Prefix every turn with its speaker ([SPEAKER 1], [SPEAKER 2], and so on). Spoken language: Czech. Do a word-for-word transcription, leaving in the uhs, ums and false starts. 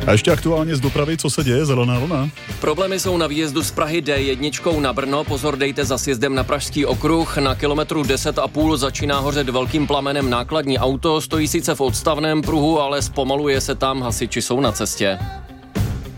[SPEAKER 1] A ještě aktuálně z dopravy, co se děje, zelená vlna?
[SPEAKER 2] Problémy jsou na výjezdu z Prahy D jedna na Brno, pozor dejte za sjezdem na Pražský okruh, na kilometru deset a půl začíná hořet velkým plamenem nákladní auto, stojí sice v odstavném pruhu, ale zpomaluje se tam, hasiči jsou na cestě.